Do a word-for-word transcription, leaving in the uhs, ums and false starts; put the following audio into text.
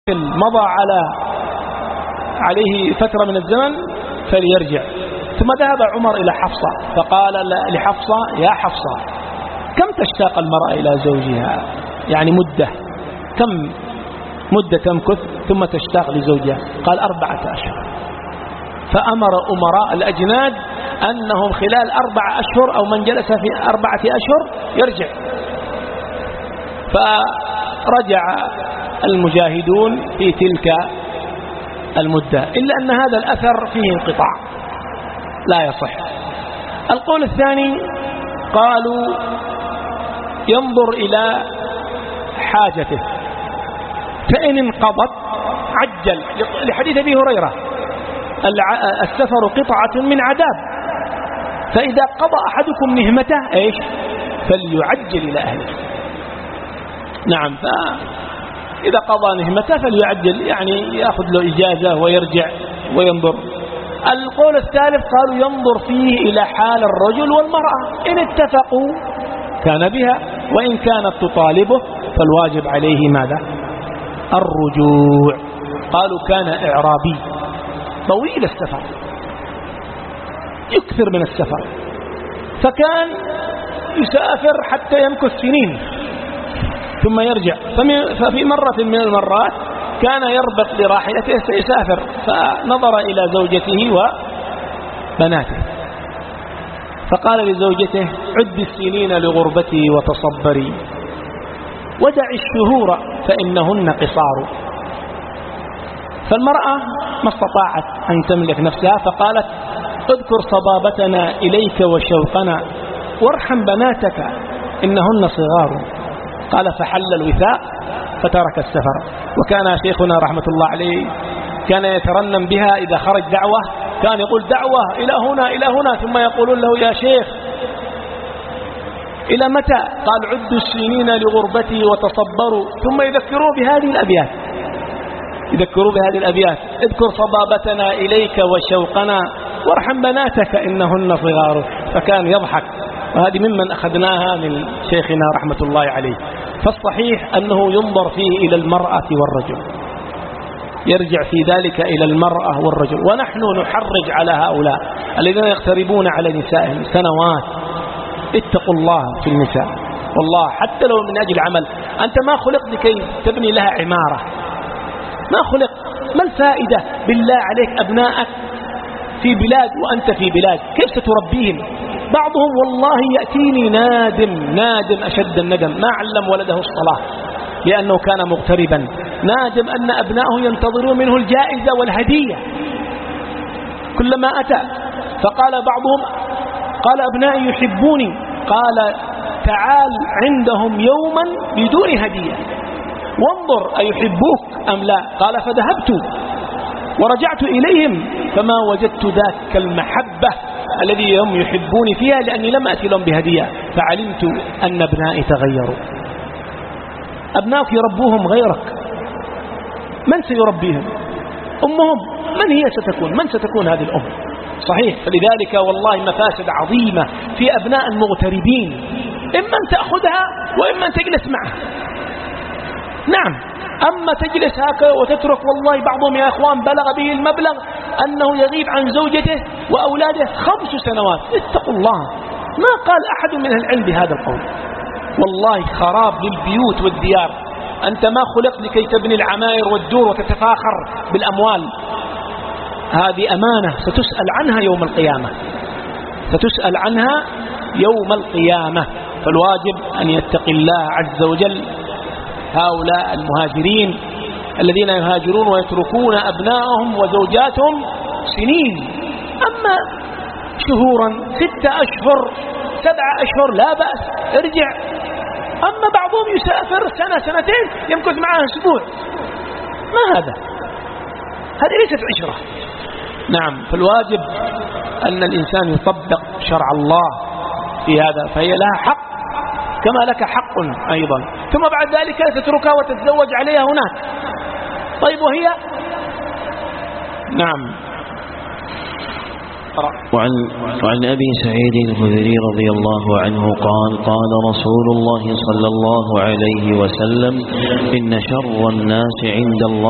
مضى على عليه فترة من الزمن فليرجع. ثم ذهب عمر إلى حفصة فقال لحفصة: يا حفصة، كم تشتاق المرأة إلى زوجها؟ يعني مدة، كم مدة تمكث ثم تشتاق لزوجها؟ قال: أربعة أشهر. فأمر أمراء الأجناد أنهم خلال أربع أشهر أو من جلس في أربعة أشهر يرجع. فرجع المجاهدون في تلك المدة، إلا أن هذا الأثر فيه انقطاع لا يصح. القول الثاني قالوا ينظر إلى حاجته، فإن انقضت عجل، لحديث أبي هريرة: السفر قطعة من عذاب، فإذا قضى أحدكم نهمته إيش فليعجل إلى أهله. نعم، فإذا قضى نهمته فليعجل، يعني يأخذ له إجازة ويرجع وينظر. القول الثالث قالوا ينظر فيه إلى حال الرجل والمرأة، إن اتفقوا كان بها، وإن كانت تطالبه فالواجب عليه ماذا؟ الرجوع. قالوا كان إعرابي طويل السفر، يكثر من السفر، فكان يسافر حتى يمكث سنين ثم يرجع. ففي مرة من المرات كان يربط لراحلته سيسافر، فنظر إلى زوجته وبناته فقال لزوجته: عد السنين لغربتي وتصبري، ودع الشهور فإنهن قصار. فالمرأة ما استطاعت أن تملك نفسها فقالت: اذكر صبابتنا إليك وشوقنا وارحم بناتك إنهن صغار. قال: فحل الوثاق فترك السفر. وكان شيخنا رحمة الله عليه كان يترنم بها إذا خرج دعوة، كان يقول: دعوة إلى هنا إلى هنا، ثم يقولون له: يا شيخ إلى متى؟ قال: عدوا السنين لغربتي وتصبروا. ثم يذكروا بهذه الأبيات، يذكروا بهذه الأبيات: اذكر صبابتنا إليك وشوقنا وارحم بناتك إنهن صغار. فكان يضحك، وهذه ممن أخذناها من شيخنا رحمة الله عليه. فالصحيح أنه ينظر فيه إلى المرأة والرجل، يرجع في ذلك إلى المرأة والرجل. ونحن نحرج على هؤلاء الذين يقتربون على نسائهم سنوات: اتقوا الله في النساء، والله حتى لو من أجل عمل. أنت ما خلقت لكي تبني لها عمارة، ما خلق. ما الفائدة بالله عليك أبنائك في بلاد وأنت في بلاد؟ كيف ستربيهم؟ بعضهم والله يأتيني نادم نادم أشد الندم، ما علم ولده الصلاة لأنه كان مغتربا، نادم أن أبنائه ينتظرون منه الجائزة والهدية كلما أتى. فقال بعضهم: قال أبنائي يحبوني، قال: تعال عندهم يوما بدون هدية وانظر أيحبوك أم لا. قال: فذهبت ورجعت إليهم فما وجدت ذاك المحبة الذي هم يحبوني فيها، لأني لم أتي لهم بهدية، فعلمت أن أبنائي تغيروا. أبنائك يربوهم غيرك، من سيربيهم؟ أمهم. من هي ستكون؟ من ستكون هذه الأم؟ صحيح. فلذلك والله مفاسد عظيمة في أبناء المغتربين، إما أن تأخذها وإما أن تجلس معها. نعم، أما تجلس هكذا وتترك، والله بعضهم يا إخوان بلغ به المبلغ أنه يغيب عن زوجته وأولاده خمس سنوات. اتقوا الله، ما قال أحد من العلم بهذا القول. والله خراب للبيوت والديار. أنت ما خلقت لكي تبني العماير والدور وتتفاخر بالأموال. هذه أمانة ستسأل عنها يوم القيامة، ستسأل عنها يوم القيامة. فالواجب أن يتقي الله عز وجل هؤلاء المهاجرين الذين يهاجرون ويتركون أبنائهم وزوجاتهم سنين. أما شهورا، ستة أشهر، سبعة أشهر، لا بأس، ارجع. أما بعضهم يسافر سنة سنتين يمكث معها أسبوع، ما هذا؟ هذه ليست عشرة. نعم، فالواجب أن الإنسان يطبق شرع الله في هذا، فهي لها حق كما لك حق أيضا. ثم بعد ذلك تتركها وتتزوج عليها هناك. طيب وهي؟ نعم. وعن, وعن أبي سعيد الخدري رضي الله عنه قال: قال رسول الله صلى الله عليه وسلم: إن شر الناس عند الله